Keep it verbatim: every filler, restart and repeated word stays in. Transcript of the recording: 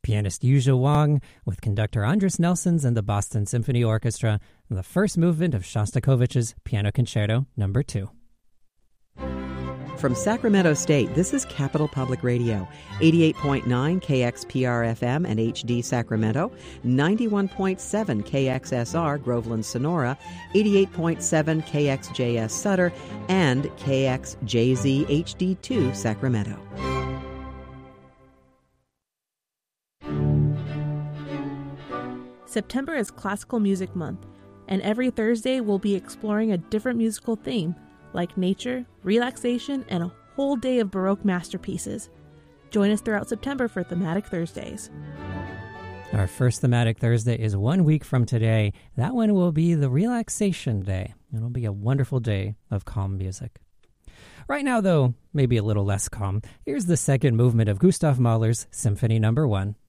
Pianist Yuzhou Wang with conductor Andras Nelsons and the Boston Symphony Orchestra, and the first movement of Shostakovich's Piano Concerto Number two. From Sacramento State, this is Capital Public Radio, eighty-eight point nine K X P R F M and H D Sacramento, ninety-one point seven K X S R Groveland Sonora, eighty-eight point seven K X J S Sutter, and K X J Z H D two Sacramento. September is Classical Music Month, and every Thursday we'll be exploring a different musical theme, like nature, relaxation, and a whole day of Baroque masterpieces. Join us throughout September for Thematic Thursdays. Our first Thematic Thursday is one week from today. That one will be the Relaxation Day. It'll be a wonderful day of calm music. Right now, though, maybe a little less calm, here's the second movement of Gustav Mahler's Symphony Number one.